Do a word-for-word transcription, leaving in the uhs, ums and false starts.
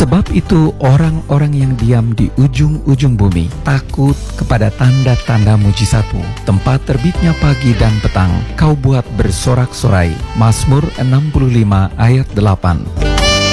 Sebab itu orang-orang yang diam di ujung-ujung bumi takut kepada tanda-tanda mujizatmu. Tempat terbitnya pagi dan petang kau buat bersorak-sorai. Mazmur enam puluh lima ayat delapan.